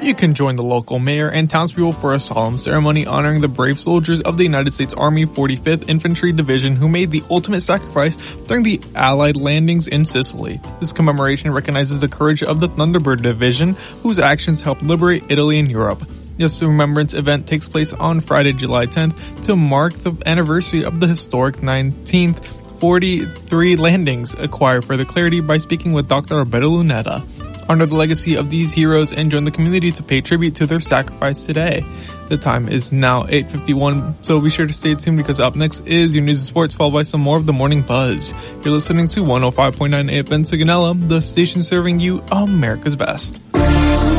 You can join the local mayor and townspeople for a solemn ceremony honoring the brave soldiers of the United States Army 45th Infantry Division who made the ultimate sacrifice during the Allied landings in Sicily. This commemoration recognizes the courage of the Thunderbird Division, whose actions helped liberate Italy and Europe. This remembrance event takes place on Friday, July 10th to mark the anniversary of the historic 1943 landings. Acquire further clarity by speaking with Dr. Roberto Lunetta. Honor the legacy of these heroes and join the community to pay tribute to their sacrifice today. The time is now 8:51, so be sure to stay tuned because up next is your news and sports, followed by some more of the Morning Buzz. You're listening to 105.9 FM Sigonella, the station serving you America's best.